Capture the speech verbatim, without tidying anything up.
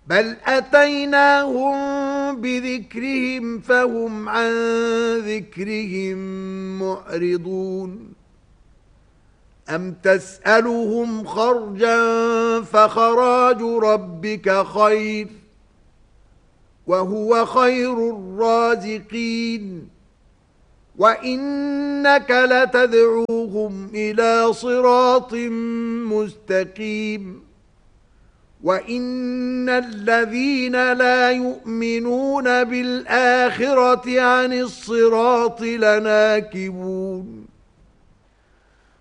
بل أتيناهم بذكرهم فهم عن ذكرهم معرضون أم تسألهم خرجا فخراج ربك خير وهو خير الرازقين وإنك لتدعوهم إلى صراط مستقيم وَإِنَّ الَّذِينَ لَا يُؤْمِنُونَ بِالْآخِرَةِ عَنِ الصِّرَاطِ لَنَاكِبُونَ